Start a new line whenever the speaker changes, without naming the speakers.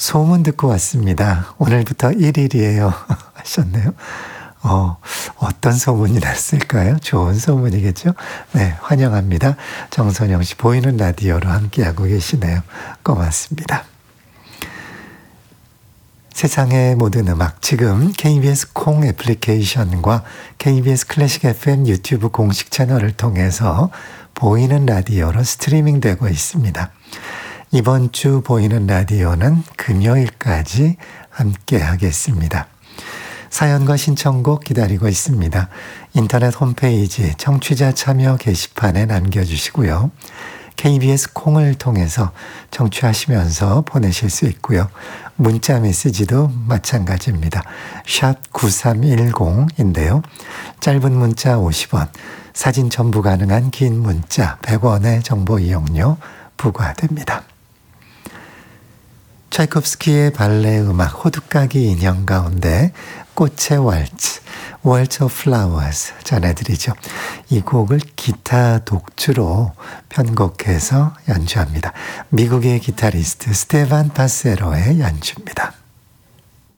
소문 듣고 왔습니다. 오늘부터 1일이에요. 하셨네요. 어떤 소문이 났을까요? 좋은 소문이겠죠? 네, 환영합니다. 정선영 씨 보이는 라디오로 함께하고 계시네요. 고맙습니다. 세상의 모든 음악, 지금 KBS 콩 애플리케이션과 KBS 클래식 FM 유튜브 공식 채널을 통해서 보이는 라디오로 스트리밍 되고 있습니다. 이번 주 보이는 라디오는 금요일까지 함께 하겠습니다. 사연과 신청곡 기다리고 있습니다. 인터넷 홈페이지 청취자 참여 게시판에 남겨주시고요. KBS 콩을 통해서 청취하시면서 보내실 수 있고요. 문자 메시지도 마찬가지입니다. 샵 9310인데요. 짧은 문자 50원, 사진 첨부 가능한 긴 문자 100원의 정보 이용료 부과됩니다. 차이콥스키의 발레 음악 호두까기 인형 가운데 꽃의 왈츠, 월츠 오브 플라워스 전해드리죠. 이 곡을 기타 독주로 편곡해서 연주합니다. 미국의 기타리스트 스테반 파세로의 연주입니다.